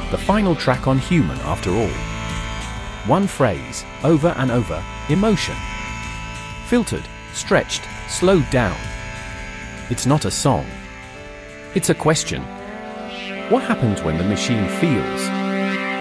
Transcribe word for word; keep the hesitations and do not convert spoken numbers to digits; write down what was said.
the final track on Human after all. One phrase, over and over, emotion. Filtered, stretched, slowed down. It's not a song. It's a question. What happens when the machine feels,